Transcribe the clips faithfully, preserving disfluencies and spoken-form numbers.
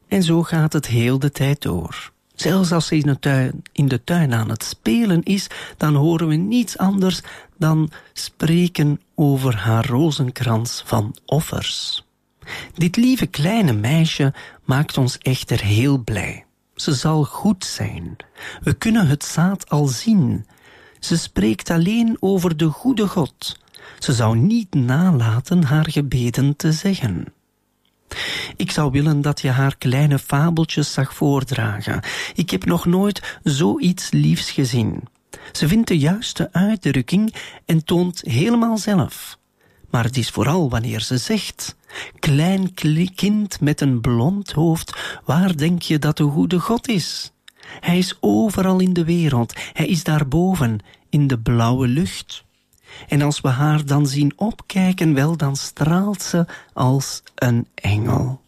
En zo gaat het heel de tijd door. Zelfs als ze in de, tuin, in de tuin aan het spelen is, dan horen we niets anders dan spreken over haar rozenkrans van offers. Dit lieve kleine meisje maakt ons echter heel blij. Ze zal goed zijn. We kunnen het zaad al zien. Ze spreekt alleen over de goede God. Ze zou niet nalaten haar gebeden te zeggen. Ik zou willen dat je haar kleine fabeltjes zag voordragen. Ik heb nog nooit zoiets liefs gezien. Ze vindt de juiste uitdrukking en toont helemaal zelf. Maar het is vooral wanneer ze zegt: klein kind met een blond hoofd, waar denk je dat de goede God is? Hij is overal in de wereld. Hij is daarboven, in de blauwe lucht. En als we haar dan zien opkijken, wel, dan straalt ze als een engel.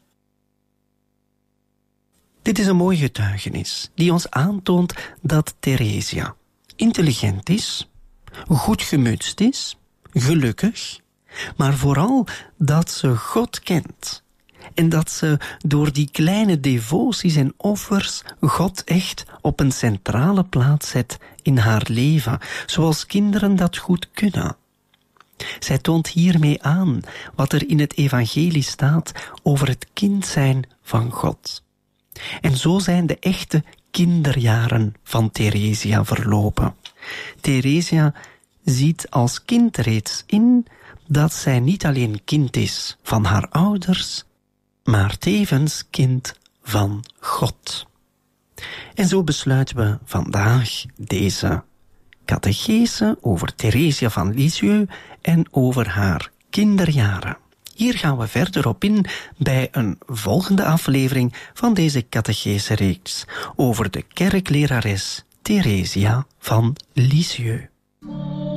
Dit is een mooi getuigenis die ons aantoont dat Theresia intelligent is, goed gemutst is, gelukkig, maar vooral dat ze God kent. En dat ze door die kleine devoties en offers God echt op een centrale plaats zet in haar leven, zoals kinderen dat goed kunnen. Zij toont hiermee aan wat er in het evangelie staat over het kind zijn van God. En zo zijn de echte kinderjaren van Theresia verlopen. Theresia ziet als kind reeds in dat zij niet alleen kind is van haar ouders, maar tevens kind van God. En zo besluiten we vandaag deze catechese over Theresia van Lisieux en over haar kinderjaren. Hier gaan we verder op in bij een volgende aflevering van deze catechese reeks over de kerklerares Theresia van Lisieux.